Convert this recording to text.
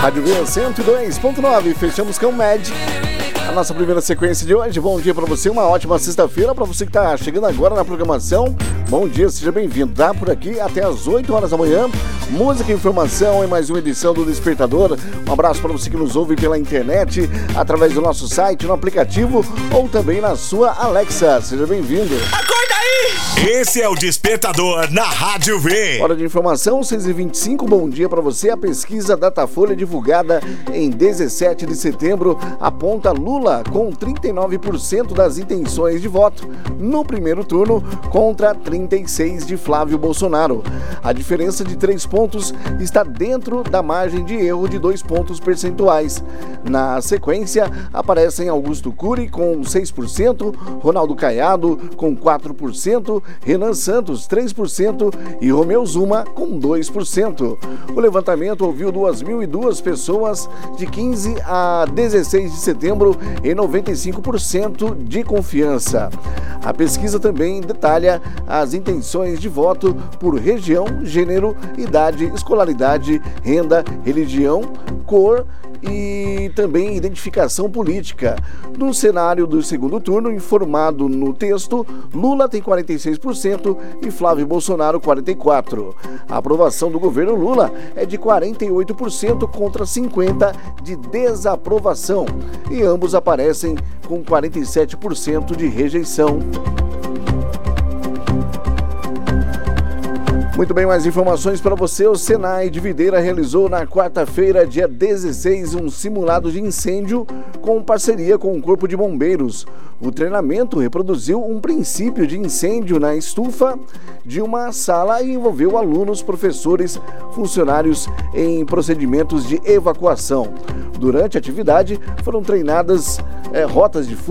Rádio V 102.9, fechamos com Med. A nossa primeira sequência de hoje. Bom dia para você, uma ótima sexta-feira. Para você que está chegando agora na programação, bom dia, seja bem-vindo. Tá por aqui até as 8 horas da manhã. Música e informação em mais uma edição do Despertador. Um abraço para você que nos ouve pela internet, através do nosso site, no aplicativo ou também na sua Alexa. Seja bem-vindo. Acorda aí! Esse é o Despertador na Rádio V. Hora de informação, 6h25. Bom dia para você. A pesquisa Datafolha divulgada em 17 de setembro aponta Lula com 39% das intenções de voto no primeiro turno contra 36% de Flávio Bolsonaro. A diferença de 3 pontos está dentro da margem de erro de 2 pontos percentuais. Na sequência, aparecem Augusto Cury com 6%, Ronaldo Caiado com 4%, Renan Santos 3% e Romeu Zuma com 2%. O levantamento ouviu 2.002 pessoas de 15 a 16 de setembro e 95% de confiança. A pesquisa também detalha as intenções de voto por região, gênero, idade, escolaridade, renda, religião, cor e também identificação política. No cenário do segundo turno, informado no texto, Lula tem 46% e Flávio Bolsonaro 44%. A aprovação do governo Lula é de 48% contra 50% de desaprovação e ambos aparecem com 47% de rejeição. Muito bem, mais informações para você. O Senai de Videira realizou na quarta-feira, dia 16, um simulado de incêndio com parceria com o Corpo de Bombeiros. O treinamento reproduziu um princípio de incêndio na estufa de uma sala e envolveu alunos, professores, funcionários em procedimentos de evacuação. Durante a atividade, foram treinadas rotas de fuga